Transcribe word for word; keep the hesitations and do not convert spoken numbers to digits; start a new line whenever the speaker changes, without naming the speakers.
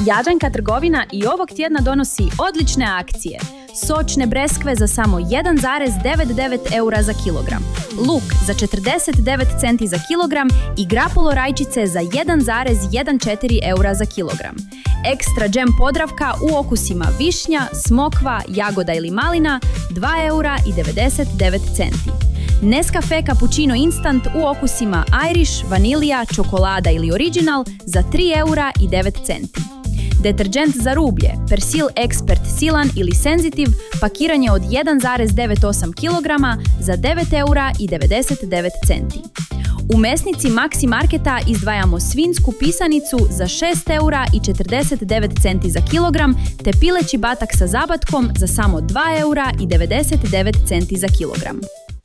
Jadranka trgovina i ovog tjedna donosi odlične akcije. Sočne breskve za samo jedan zarez devedeset devet eura za kilogram, luk za četrdeset devet centi za kilogram i grapulo rajčice za jedan zarez četrnaest eura za kilogram. Ekstra džem Podravka u okusima višnja, smokva, jagoda ili malina dva eura i devedeset devet centi. Nescafe Cappuccino Instant u okusima Irish, vanilija, čokolada ili original za tri eura i devet centi. Deterđent za rublje, Persil Expert Silan ili Sensitive, pakiranje od jedan zarez devedeset osam kilograma za devet eura i devedeset devet centi. U mesnici Maxi Marketa izdvajamo svinjsku pisanicu za šest eura i četrdeset devet centi za kilogram, te pileći batak sa zabatkom za samo dva eura i devedeset devet centi za kilogram.